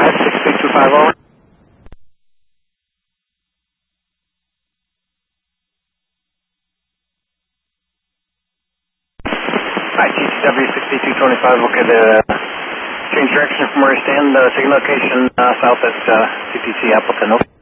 6250, over. Hi, TTW 6225, okay, change direction from where you stand, signal location south at CTC Appleton, over.